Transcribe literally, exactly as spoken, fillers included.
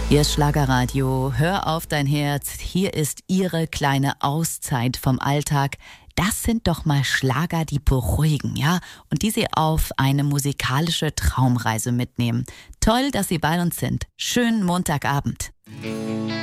Hier ist Schlagerradio. Hör auf dein Herz. Hier ist Ihre kleine Auszeit vom Alltag. Das sind doch mal Schlager, die beruhigen, ja? Und die Sie auf eine musikalische Traumreise mitnehmen. Toll, dass Sie bei uns sind. Schönen Montagabend.